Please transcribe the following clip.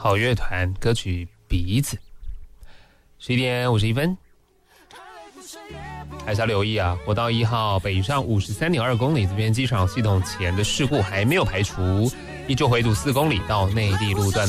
好乐团歌曲《鼻子》。11点51分，还是要留意啊！国道1号北上53.2公里，这边机场系统前的事故还没有排除，依旧回堵4公里到内地路段。